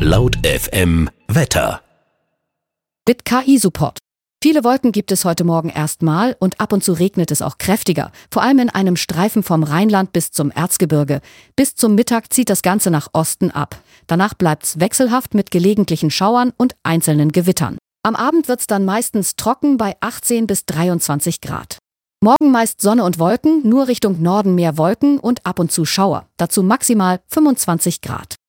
Laut FM Wetter. Mit KI-Support. Viele Wolken gibt es heute Morgen erstmal und ab und zu regnet es auch kräftiger, vor allem in einem Streifen vom Rheinland bis zum Erzgebirge. Bis zum Mittag zieht das Ganze nach Osten ab. Danach bleibt's wechselhaft mit gelegentlichen Schauern und einzelnen Gewittern. Am Abend wird's dann meistens trocken bei 18 bis 23 Grad. Morgen meist Sonne und Wolken, nur Richtung Norden mehr Wolken und ab und zu Schauer. Dazu maximal 25 Grad.